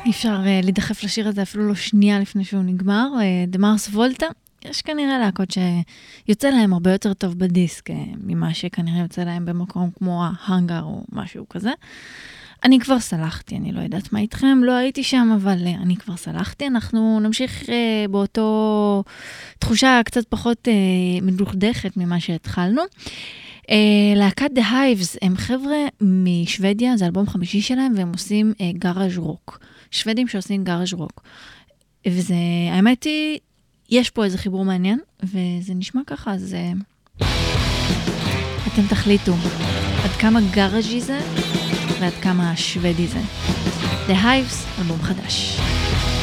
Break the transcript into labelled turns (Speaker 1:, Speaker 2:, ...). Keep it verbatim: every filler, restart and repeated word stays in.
Speaker 1: אי אפשר uh, להידחף לשיר הזה אפילו לא שנייה לפני שהוא נגמר. Uh, דמארס וולטה, יש כנראה להקות שיוצא להם הרבה יותר טוב בדיסק, uh, ממה שכנראה יוצא להם במקום כמו ההנגר או משהו כזה. אני כבר סלחתי, אני לא יודעת מה איתכם, לא הייתי שם, אבל uh, אני כבר סלחתי. אנחנו נמשיך uh, באותו תחושה קצת פחות uh, מדוכדכת ממה שהתחלנו. Uh, להקת The Hives הם חבר'ה משוודיה, זה אלבום חמישי שלהם, והם עושים uh, גאראז' רוק. שוודים שעושים גאראז' רוק. וזה, האמת היא, יש פה איזה חיבור מעניין, וזה נשמע ככה, אז uh, אתם תחליטו עד כמה גאראז'י זה, ועד כמה שוודי זה. The Hives, אלבום חדש.